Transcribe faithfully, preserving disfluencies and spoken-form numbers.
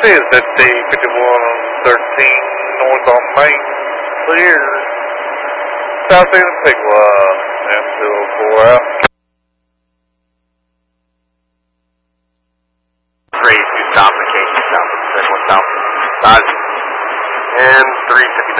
is that D fifty-one thirteen north on Main, clear. South end of Pigwa, M two oh four out. three two stop, vacation south of the second one south. Dodge. And three fifty-nine.